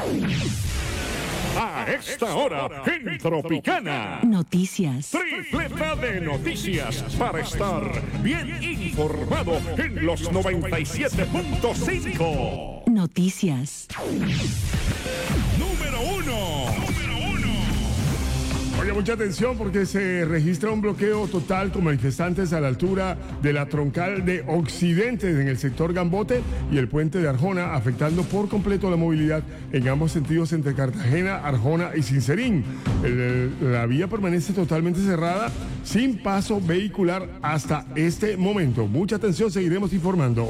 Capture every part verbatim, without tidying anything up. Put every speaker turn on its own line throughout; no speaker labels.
A esta hora, en Tropicana.
Noticias.
Tripleta de noticias para estar bien informado en los noventa y siete punto cinco.
Noticias.
Número uno.
Oye, mucha atención porque se registra un bloqueo total con manifestantes a la altura de la troncal de Occidente en el sector Gambote y el puente de Arjona, afectando por completo la movilidad en ambos sentidos entre Cartagena, Arjona y Sincerín. El, la vía permanece totalmente cerrada, sin paso vehicular hasta este momento. Mucha atención, seguiremos informando.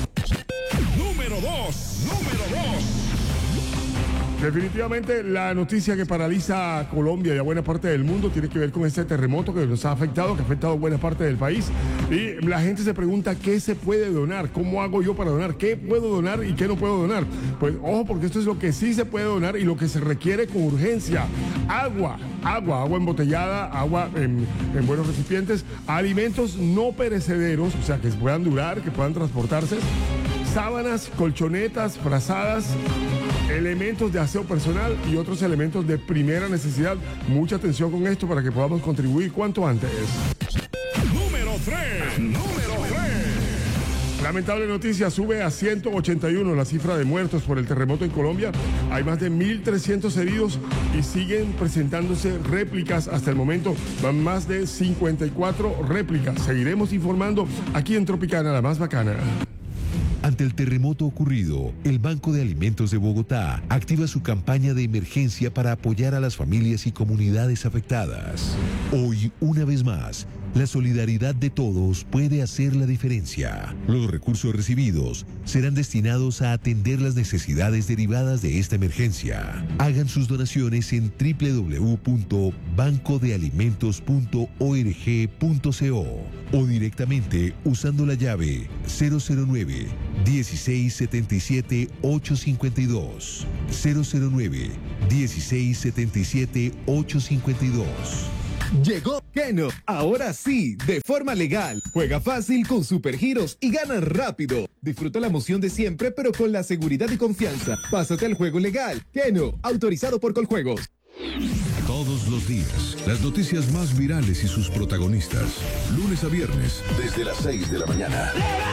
Número dos. Número dos.
Definitivamente la noticia que paraliza a Colombia y a buena parte del mundo tiene que ver con este terremoto que nos ha afectado, que ha afectado a buena parte del país. Y la gente se pregunta qué se puede donar, cómo hago yo para donar, qué puedo donar y qué no puedo donar. Pues ojo, porque esto es lo que sí se puede donar y lo que se requiere con urgencia. Agua, agua, agua embotellada, agua en, en buenos recipientes, alimentos no perecederos, o sea, que puedan durar, que puedan transportarse, sábanas, colchonetas, frazadas, elementos de aseo personal y otros elementos de primera necesidad. Mucha atención con esto para que podamos contribuir cuanto antes.
Número tres. Número tres.
Lamentable noticia, sube a ciento ochenta y uno la cifra de muertos por el terremoto en Colombia. Hay más de mil trescientos heridos y siguen presentándose réplicas. Hasta el momento van más de cincuenta y cuatro réplicas. Seguiremos informando aquí en Tropicana, la más bacana.
Ante el terremoto ocurrido, el Banco de Alimentos de Bogotá activa su campaña de emergencia para apoyar a las familias y comunidades afectadas. Hoy, una vez más, la solidaridad de todos puede hacer la diferencia. Los recursos recibidos serán destinados a atender las necesidades derivadas de esta emergencia. Hagan sus donaciones en doble u doble u doble u punto banco de alimentos punto org punto co o directamente usando la llave cero cero nueve, dieciséis setenta y siete, ochocientos cincuenta y dos. cero cero nueve, dieciséis setenta y siete, ochocientos cincuenta y dos.
Llegó Keno, ahora sí, de forma legal. Juega fácil con supergiros y gana rápido. Disfruta la emoción de siempre, pero con la seguridad y confianza. Pásate al juego legal. Keno, autorizado por Coljuegos.
Todos los días, las noticias más virales y sus protagonistas. Lunes a viernes, desde las seis de la mañana.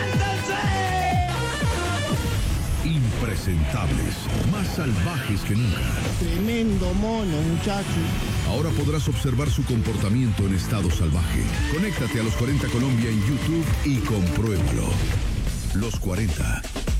Impresentables, más salvajes que nunca.
Tremendo mono, muchacho.
Ahora podrás observar su comportamiento en estado salvaje. Conéctate a Los cuarenta Colombia en YouTube y compruébalo. Los cuarenta.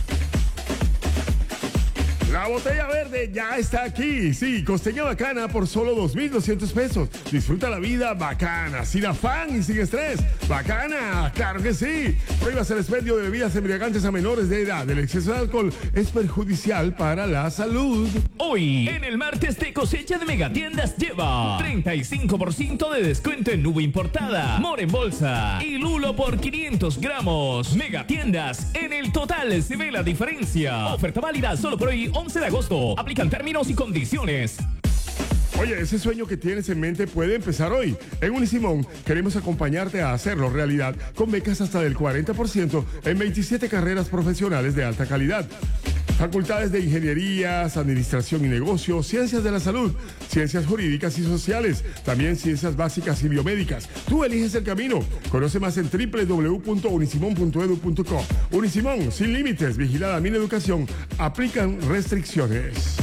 La botella verde ya está aquí. Sí, costeña bacana por solo dos mil doscientos pesos. Disfruta la vida bacana, sin afán y sin estrés. Bacana, claro que sí. Prohíbas el expendio de bebidas embriagantes a menores de edad. El exceso de alcohol es perjudicial para la salud.
Hoy, en el martes de cosecha de Megatiendas, lleva treinta y cinco por ciento de descuento en uva importada, More en bolsa y Lulo por quinientos gramos. Megatiendas, en el total se ve la diferencia. Oferta válida solo por hoy, once de agosto. Aplican términos y condiciones.
Oye, ese sueño que tienes en mente puede empezar hoy. En Unisimón queremos acompañarte a hacerlo realidad con becas hasta del cuarenta por ciento en veintisiete carreras profesionales de alta calidad. Facultades de Ingenierías, Administración y Negocios, Ciencias de la Salud, Ciencias Jurídicas y Sociales, también Ciencias Básicas y Biomédicas. Tú eliges el camino. Conoce más en doble u doble u doble u punto unisimón punto edu punto co. Unisimón, sin límites, vigilada mi educación. Aplican restricciones.